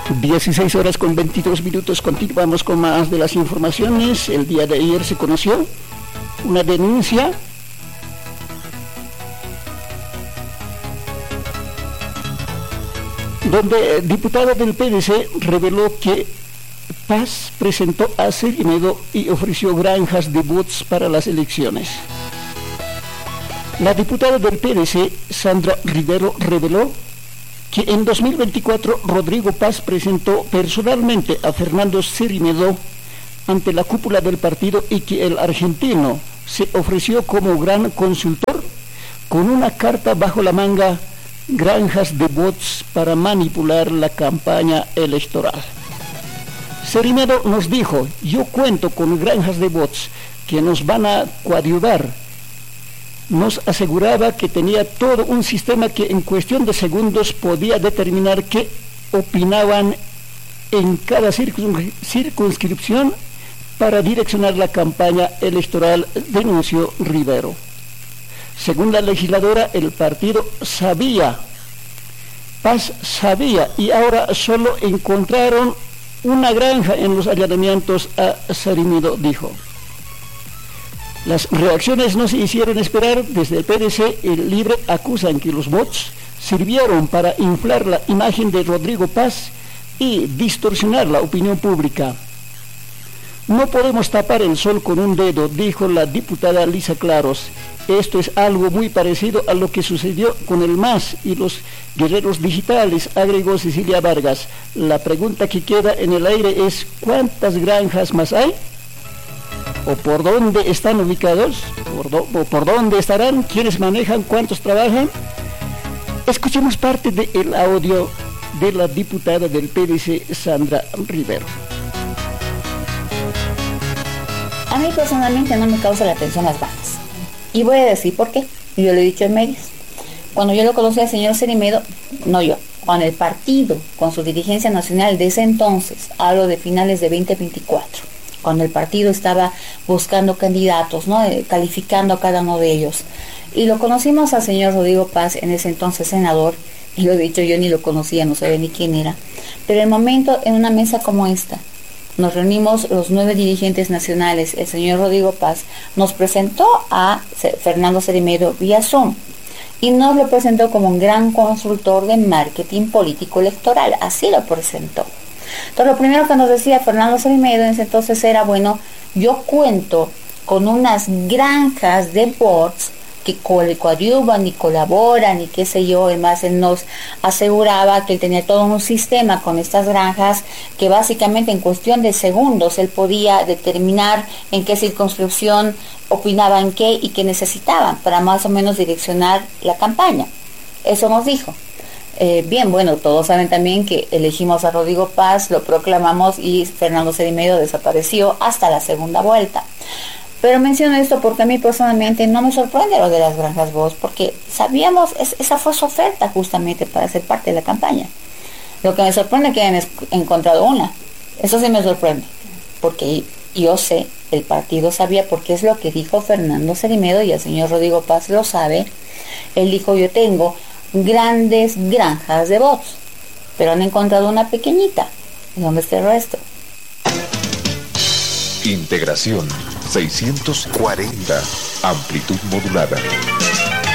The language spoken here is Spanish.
16 horas con 22 minutos, continuamos con más de las informaciones. El día de ayer se conoció una denuncia donde el diputado del PDC reveló que Paz presentó a Cerimedo y ofreció granjas de bots para las elecciones. La diputada del PDC, Sandra Rivero, reveló que en 2024 Rodrigo Paz presentó personalmente a Fernando Cerimedo ante la cúpula del partido y que el argentino se ofreció como gran consultor con una carta bajo la manga: granjas de bots para manipular la campaña electoral. Cerimedo nos dijo: yo cuento con granjas de bots que nos van a coadyuvar. Nos aseguraba que tenía todo un sistema que en cuestión de segundos podía determinar qué opinaban en cada circunscripción para direccionar la campaña electoral, denunció Rivero. Según la legisladora, el partido sabía, Paz sabía, y ahora solo encontraron una granja en los allanamientos a Cerimedo, dijo. Las reacciones no se hicieron esperar. Desde el PDC y el Libre acusan que los bots sirvieron para inflar la imagen de Rodrigo Paz y distorsionar la opinión pública. No podemos tapar el sol con un dedo, dijo la diputada Lisa Claros. Esto es algo muy parecido a lo que sucedió con el MAS y los guerreros digitales, agregó Cecilia Vargas. La pregunta que queda en el aire es: ¿cuántas granjas más hay? ¿O por dónde están ubicados? ¿O por dónde estarán? ¿Quiénes manejan? ¿Cuántos trabajan? Escuchemos parte del audio de la diputada del PDC, Sandra Rivero. A mí personalmente no me causa la atención las bajas. Y voy a decir por qué. Yo lo he dicho en medios. Cuando yo lo conocí al señor Cerimedo, no yo, con el partido, con su dirigencia nacional de ese entonces, hablo de finales de 2024, cuando el partido estaba buscando candidatos, ¿no? Calificando a cada uno de ellos. Y lo conocimos al señor Rodrigo Paz, en ese entonces senador, y lo he dicho, yo ni lo conocía, no sabía ni quién era. Pero el momento, en una mesa como esta, nos reunimos los 9 dirigentes nacionales, el señor Rodrigo Paz nos presentó a Fernando Cerimedo vía Zoom, y nos lo presentó como un gran consultor de marketing político electoral, así lo presentó. Entonces, lo primero que nos decía Fernando Cerimedo en ese entonces era: bueno, yo cuento con unas granjas de bots que coadyuvan y colaboran y qué sé yo. Además, él nos aseguraba que él tenía todo un sistema con estas granjas que básicamente en cuestión de segundos él podía determinar en qué circunscripción opinaban qué y qué necesitaban para más o menos direccionar la campaña. Eso nos dijo. Bien, bueno, todos saben también que elegimos a Rodrigo Paz, lo proclamamos y Fernando Cerimedo desapareció hasta la segunda vuelta. Pero menciono esto porque a mí personalmente no me sorprende lo de las granjas bots, porque sabíamos, esa fue su oferta justamente para ser parte de la campaña. Lo que me sorprende es que hayan encontrado una. Eso sí me sorprende, porque yo sé, el partido sabía, porque es lo que dijo Fernando Cerimedo y el señor Rodrigo Paz lo sabe. Él dijo: yo tengo grandes granjas de bots, pero han encontrado una pequeñita. ¿Dónde está el resto? Integración 640, amplitud modulada.